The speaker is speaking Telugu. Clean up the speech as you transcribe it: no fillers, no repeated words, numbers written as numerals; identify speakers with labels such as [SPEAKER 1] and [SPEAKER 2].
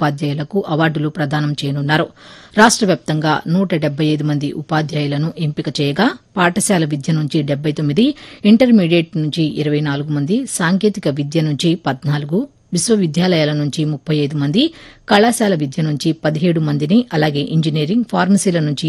[SPEAKER 1] ఉపాధ్యాయులకు అవార్డులు ప్రదానం చేయనున్నారు. రాష్ట వ్యాప్తంగా 175 మంది ఉపాధ్యాయులను ఎంపిక చేయగా పాఠశాల విద్య నుంచి 79, ఇంటర్మీడియట్ నుంచి 24 మంది, సాంకేతిక విద్య నుంచి 14, విశ్వవిద్యాలయాల నుంచి 35 మంది, కళాశాల విద్య నుంచి 17 మందిని, అలాగే ఇంజనీరింగ్, ఫార్మసీల నుంచి